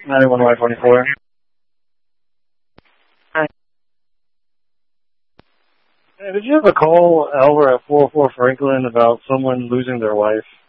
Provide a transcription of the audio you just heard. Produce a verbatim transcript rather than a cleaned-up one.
ninety-one Y twenty-four. Hi. Hey, did you have a call over at four oh four Franklin about someone losing their wife?